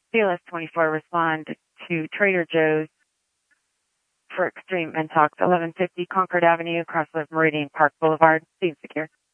CLS 24, respond to Trader Joe's for Extreme Intox, 1150 Concord Avenue, across of Meridian Park Boulevard. Seems secure.